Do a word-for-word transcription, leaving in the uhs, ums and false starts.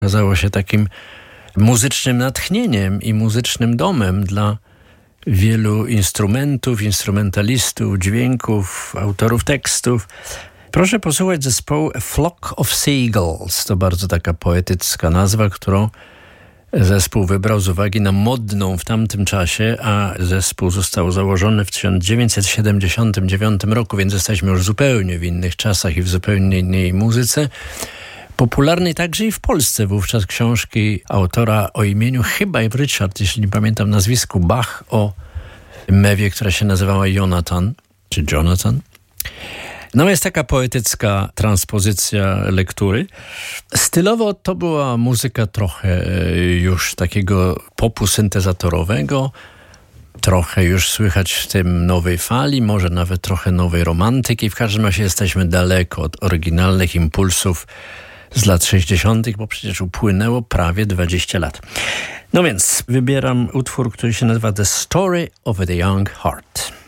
okazało się takim muzycznym natchnieniem i muzycznym domem dla wielu instrumentów, instrumentalistów, dźwięków, autorów tekstów. Proszę posłuchać zespołu A Flock of Seagulls. To bardzo taka poetycka nazwa, którą zespół wybrał z uwagi na modną w tamtym czasie, a zespół został założony w tysiąc dziewięćset siedemdziesiątym dziewiątym roku, więc jesteśmy już zupełnie w innych czasach i w zupełnie innej muzyce. Popularnej także i w Polsce wówczas książki autora o imieniu chyba Richard, jeśli nie pamiętam nazwisku, Bach, o mewie, która się nazywała Jonathan, czy Jonathan. No jest taka poetycka transpozycja lektury. Stylowo to była muzyka trochę już takiego popu syntezatorowego, trochę już słychać w tym nowej fali, może nawet trochę nowej romantyki. W każdym razie jesteśmy daleko od oryginalnych impulsów z lat sześćdziesiątych, bo przecież upłynęło prawie dwadzieścia lat. No więc wybieram utwór, który się nazywa The Story of a Young Heart.